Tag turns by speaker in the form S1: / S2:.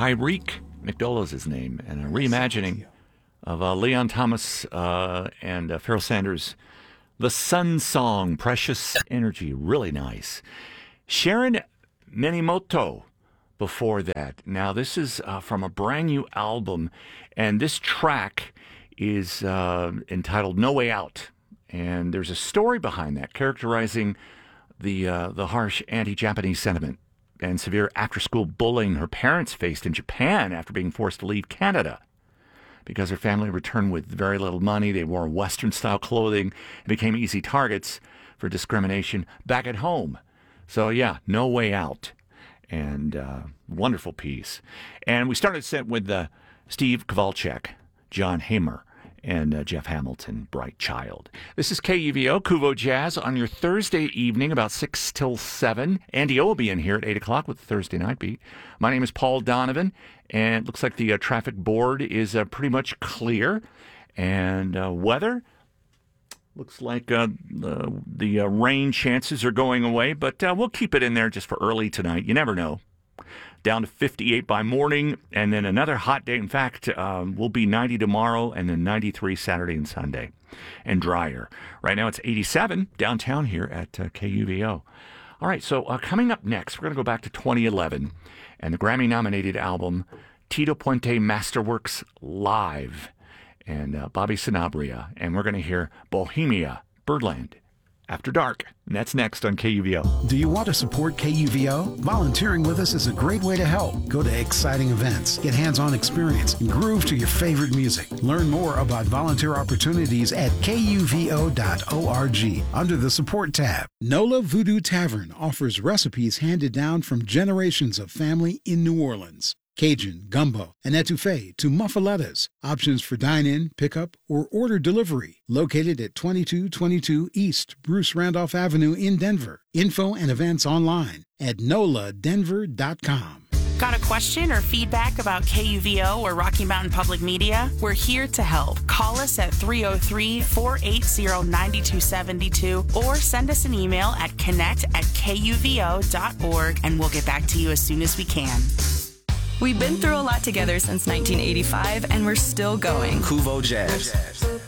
S1: Tyreek McDowell is his name, and a reimagining of Leon Thomas and Pharoah Sanders' The Sun Song, Precious Energy. Really nice. Sharon Minimoto before that. Now, this is from a brand new album, and this track is entitled No Way Out. And there's a story behind that, characterizing the harsh anti-Japanese sentiment and severe after-school bullying her parents faced in Japan after being forced to leave Canada. Because her family returned with very little money, they wore Western-style clothing and became easy targets for discrimination back at home. So, yeah, No Way Out. And wonderful piece. And we started set with Steve Kowalczyk, John Hamer, and Jeff Hamilton, Bright Child. This is KUVO, Kuvo Jazz, on your Thursday evening, about 6 till 7. Andy O will be in here at 8 o'clock with the Thursday Night Beat. My name is Paul Donovan, and it looks like the traffic board is pretty much clear. And weather, looks like the rain chances are going away, but we'll keep it in there just for early tonight. You never know. Down to 58 by morning, and then another hot day. In fact, we'll be 90 tomorrow, and then 93 Saturday and Sunday, and drier. Right now it's 87 downtown here at KUVO. All right, so coming up next, we're going to go back to 2011 and the Grammy-nominated album Tito Puente Masterworks Live, and Bobby Sanabria, and we're going to hear Bohemia, Birdland, After Dark. And that's next on KUVO.
S2: Do you want to support KUVO? Volunteering with us is a great way to help. Go to exciting events, get hands-on experience, and groove to your favorite music. Learn more about volunteer opportunities at kuvo.org under the Support tab. Nola Voodoo Tavern offers recipes handed down from generations of family in New Orleans. Cajun, gumbo, and etouffee to muffalettas. Options for dine-in, pickup, or order delivery. Located at 2222 East Bruce Randolph Avenue in Denver. Info and events online at noladenver.com.
S3: Got a question or feedback about KUVO or Rocky Mountain Public Media? We're here to help. Call us at 303-480-9272 or send us an email at connect@kuvo.org, and we'll get back to you as soon as we can.
S4: We've been through a lot together since 1985, and we're still going.
S5: Kuvo Jazz.